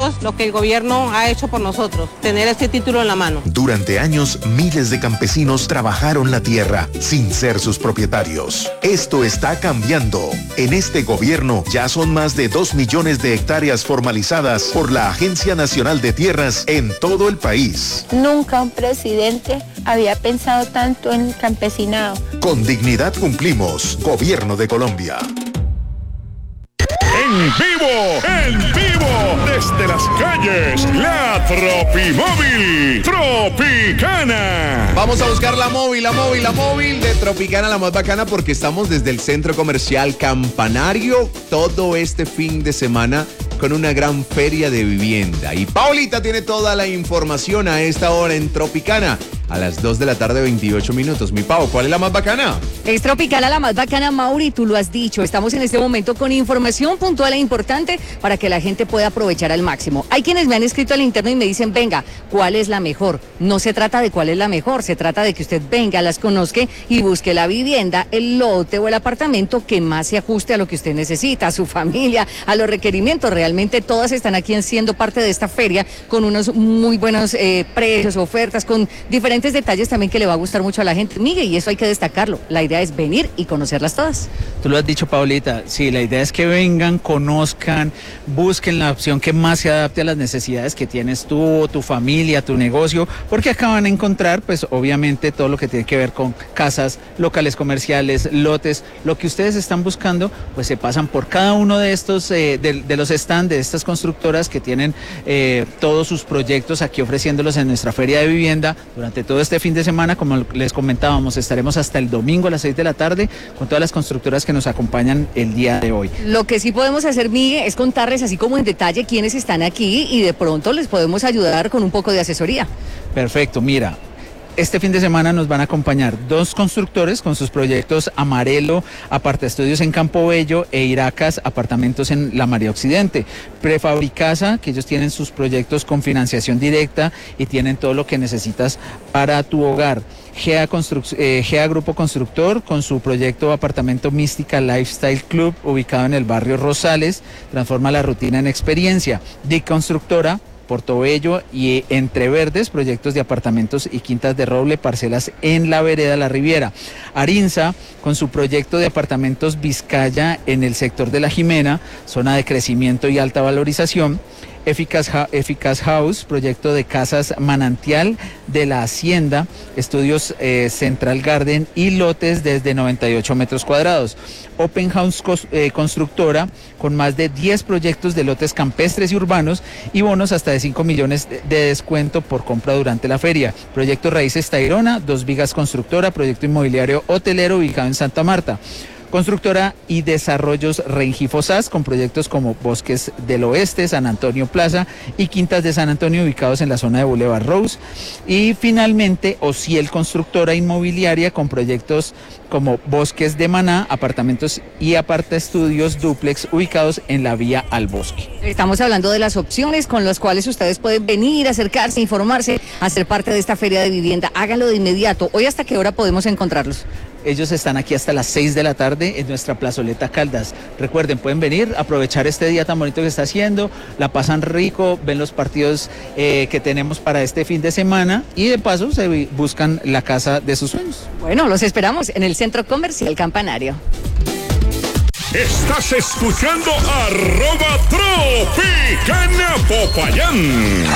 Eso es lo que el gobierno ha hecho por nosotros, tener este título en la mano. Durante años, miles de campesinos trabajaron la tierra sin ser sus propietarios. Esto está cambiando. En este gobierno ya son más de 2 millones de hectáreas formalizadas por la Agencia Nacional de Tierras en todo el país. Nunca un presidente había pensado tanto en el campesinado. Con dignidad cumplimos. Gobierno de Colombia. En vivo, desde las calles, la Tropimóvil Tropicana. Vamos a buscar la móvil de Tropicana, la más bacana, porque estamos desde el Centro Comercial Campanario todo este fin de semana con una gran feria de vivienda. Y Paulita tiene toda la información a esta hora en Tropicana. A las 2 de la tarde, 28 minutos. Mi Pau, ¿cuál es la más bacana? Es Tropicana la más bacana, Mauri, tú lo has dicho. Estamos en este momento con información puntual e importante para que la gente pueda aprovechar al máximo. Hay quienes me han escrito al interno y me dicen, venga, ¿cuál es la mejor? No se trata de cuál es la mejor, se trata de que usted venga, las conozca y busque la vivienda, el lote o el apartamento que más se ajuste a lo que usted necesita, a su familia, a los requerimientos. Realmente todas están aquí siendo parte de esta feria con unos muy buenos precios, ofertas, con diferentes detalles también que le va a gustar mucho a la gente, Miguel, y eso hay que destacarlo. La idea es venir y conocerlas todas. Tú lo has dicho, Paulita, sí, la idea es que vengan, conozcan, busquen la opción que más se adapte a las necesidades que tienes tú, tu familia, tu negocio, porque acá van a encontrar, pues obviamente todo lo que tiene que ver con casas, locales comerciales, lotes, lo que ustedes están buscando, pues se pasan por cada uno de estos, de los stands de estas constructoras que tienen todos sus proyectos aquí ofreciéndolos en nuestra feria de vivienda durante todo este fin de semana. Como les comentábamos, estaremos hasta el domingo a las 6 de la tarde con todas las constructoras que nos acompañan el día de hoy. Lo que sí podemos hacer, Miguel, es contarles así como en detalle quiénes están aquí y de pronto les podemos ayudar con un poco de asesoría. Perfecto, mira. Este fin de semana nos van a acompañar 2 constructores con sus proyectos Amarelo, Apartaestudios en Campo Bello e Iracas, apartamentos en la María Occidente. Prefabricasa, que ellos tienen sus proyectos con financiación directa y tienen todo lo que necesitas para tu hogar. GEA Grupo Constructor con su proyecto Apartamento Mística Lifestyle Club, ubicado en el barrio Rosales, transforma la rutina en experiencia. DIC Constructora, Portobello y Entre Verdes, proyectos de apartamentos y quintas de roble, parcelas en la vereda La Riviera. Arinza, con su proyecto de apartamentos Vizcaya en el sector de La Jimena, zona de crecimiento y alta valorización. Eficaz House, proyecto de casas Manantial de la Hacienda, estudios Central Garden y lotes desde 98 metros cuadrados. Open House Constructora, con más de 10 proyectos de lotes campestres y urbanos y bonos hasta de 5 millones de descuento por compra durante la feria. Proyecto Raíces Tayrona, 2 Vigas Constructora, proyecto inmobiliario hotelero ubicado en Santa Marta. Constructora y Desarrollos Rengifo SAS, con proyectos como Bosques del Oeste, San Antonio Plaza y Quintas de San Antonio, ubicados en la zona de Boulevard Rose. Y finalmente, Ociel Constructora Inmobiliaria, con proyectos como Bosques de Maná, apartamentos y apartaestudios dúplex, ubicados en la vía al bosque. Estamos hablando de las opciones con las cuales ustedes pueden venir, acercarse, informarse, hacer parte de esta feria de vivienda. Háganlo de inmediato. ¿Hoy hasta qué hora podemos encontrarlos? Ellos están aquí hasta las 6 de la tarde en nuestra plazoleta Caldas. Recuerden, pueden venir, aprovechar este día tan bonito que está haciendo, la pasan rico, ven los partidos que tenemos para este fin de semana y de paso se buscan la casa de sus sueños. Bueno, los esperamos en el Centro Comercial Campanario. Estás escuchando @Tropicana Popayán.